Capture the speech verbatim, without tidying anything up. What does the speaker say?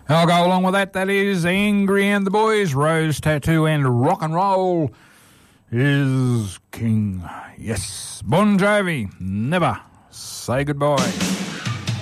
I'll go along with that. That is Angry and the Boys, Rose Tattoo and Rock and Roll is King. Yes, Bon Jovi, Never Say Goodbye.